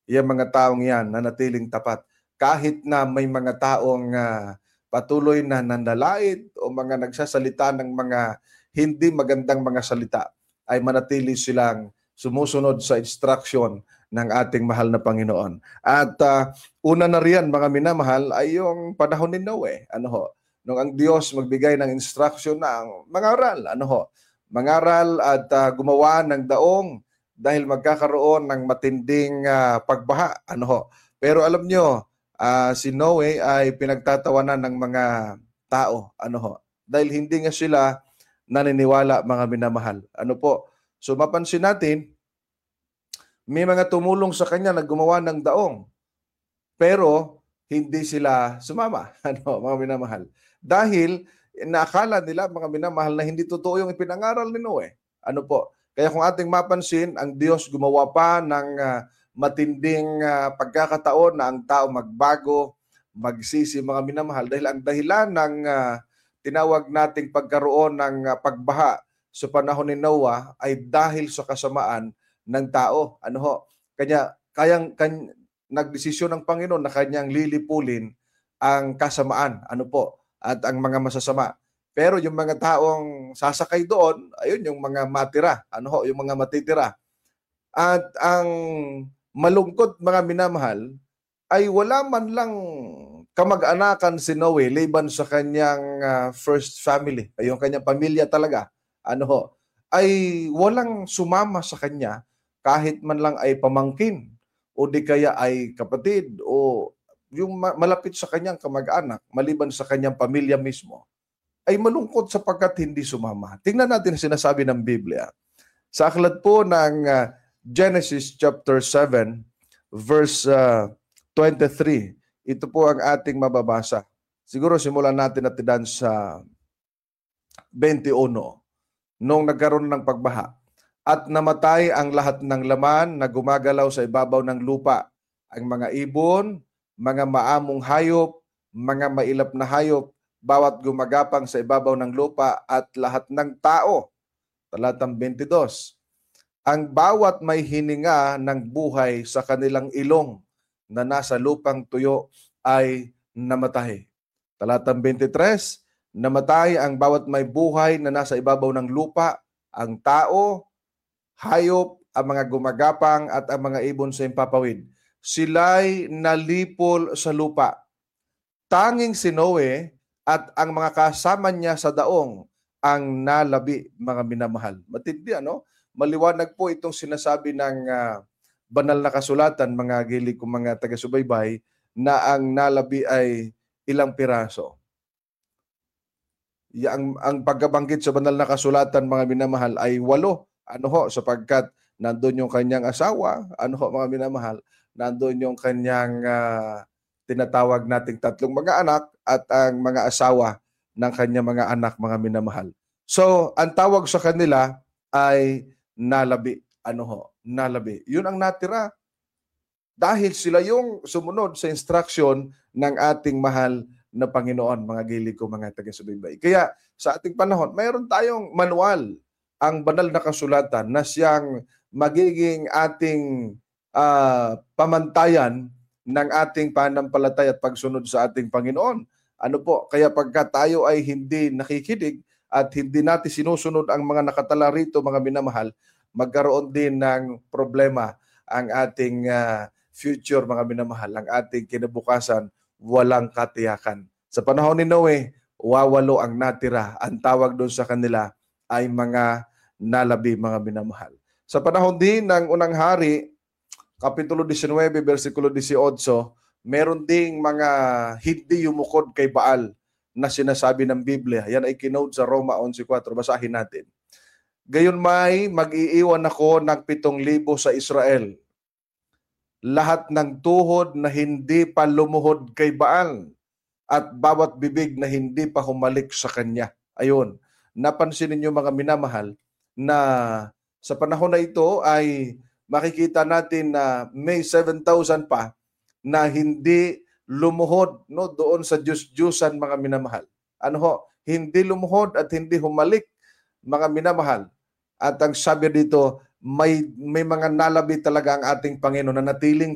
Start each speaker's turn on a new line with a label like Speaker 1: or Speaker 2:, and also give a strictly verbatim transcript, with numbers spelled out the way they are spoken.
Speaker 1: yung mga taong yan nanatiling tapat. Kahit na may mga taong uh, patuloy na nanlalait o mga nagsasalita ng mga hindi magandang mga salita, ay manatili silang sumusunod sa instruction ng ating mahal na Panginoon. At uh, una na riyan, mga minamahal, ay yung panahon ni Noe. Ano ho? Nung ang Diyos magbigay ng instruction na ang mangaral, ano ho? Mangaral at uh, gumawa ng daong dahil magkakaroon ng matinding uh, pagbaha. Ano ho? Pero alam nyo, uh, si Noe ay pinagtatawanan ng mga tao. Ano ho? Dahil hindi nga sila naniniwala, mga minamahal. Ano po? So mapansin natin, may mga tumulong sa kanya na gumawa ng daong. Pero hindi sila sumama, ano, mga minamahal. Dahil naakala nila, mga minamahal, na hindi totoo yung ipinangaral ni Noe. Ano po? Kaya kung ating mapansin, ang Diyos gumawa pa ng uh, matinding uh, pagkakataon na ang tao magbago, magsisi, mga minamahal. Dahil ang dahilan ng uh, tinawag nating pagkaroon ng uh, pagbaha sa panahon ni Noah ay dahil sa kasamaan ng tao. Ano ho? Kanya kayang kan, nagdesisyon ng Panginoon na kanyang lilipulin ang kasamaan. Ano po? At ang mga masasama. Pero yung mga taong sasakay doon, ayun yung mga matira. Ano ho? Yung mga matitira. At ang malungkot, mga minamahal, ay wala man lang kamag-anakan si Noe liban sa kanyang uh, first family, ay yung kanyang pamilya talaga. Ano ho? Ay walang sumama sa kanya kahit man lang ay pamangkin o di kaya ay kapatid o yung malapit sa kanyang kamag-anak maliban sa kanyang pamilya mismo, ay malungkot sapagkat hindi sumama. Tingnan natin ang sinasabi ng Biblia. Sa aklat po ng uh, Genesis chapter seven verse uh, twenty-three, ito po ang ating mababasa. Siguro simulan natin natin sa twenty-one. Nung nagkaroon ng pagbaha, at namatay ang lahat ng laman na gumagalaw sa ibabaw ng lupa, ang mga ibon, mga maamong hayop, mga mailap na hayop, bawat gumagapang sa ibabaw ng lupa, at lahat ng tao. Talatang twenty-two. Ang bawat may hininga ng buhay sa kanilang ilong na nasa lupang tuyo ay namatay. Talatang twenty-three. Namatay ang bawat may buhay na nasa ibabaw ng lupa, ang tao, hayop, ang mga gumagapang at ang mga ibon sa impapawid. Sila'y nalipol sa lupa. Tanging si Noe at ang mga kasama niya sa daong ang nalabi, mga minamahal. Matindi, ano? Maliwanag po itong sinasabi ng uh, banal na kasulatan, mga gili kong mga taga-subaybay, na ang nalabi ay ilang piraso. Ang, ang pagkabanggit sa banal na kasulatan, mga minamahal, ay walo. Ano ho? Sapagkat nandun yung kanyang asawa, ano ho, mga minamahal, nandun yung kanyang uh, tinatawag nating tatlong mga anak at ang mga asawa ng kanyang mga anak, mga minamahal. So, ang tawag sa kanila ay nalabi. Ano ho? Nalabi. Yun ang natira. Dahil sila yung sumunod sa instruction ng ating mahal na Panginoon, mga gili ko, mga taga-subaybay. Kaya sa ating panahon, mayroon tayong manual, ang banal na kasulatan, na siyang magiging ating uh, pamantayan ng ating panampalataya at pagsunod sa ating Panginoon. Ano po? Kaya pagka tayo ay hindi nakikinig at hindi natin sinusunod ang mga nakatala rito, mga minamahal, magkaroon din ng problema ang ating uh, future, mga minamahal, ang ating kinabukasan, walang katiyakan. Sa panahon ni Noe, wawalo ang natira. Ang tawag doon sa kanila ay mga nalabi, mga minamahal. Sa panahon din ng unang hari, Kapitulo nineteen, versikulo eighteen, meron ding mga hindi yumukod kay Baal na sinasabi ng Biblia. Yan ay kinote sa Roma eleven four. Basahin natin. Gayon may mag-iiwan ako ng pitong libo sa Israel. Lahat ng tuhod na hindi pa lumuhod kay Baal at bawat bibig na hindi pa humalik sa kanya. Ayun, napansin ninyo, mga minamahal, na sa panahon na ito ay makikita natin na may seven thousand pa na hindi lumuhod, no, doon sa Diyos-Diyusan, mga minamahal. Ano ho? Hindi lumuhod at hindi humalik, mga minamahal. At ang sabi dito, may, may mga nalabi talaga ang ating Panginoon na natiling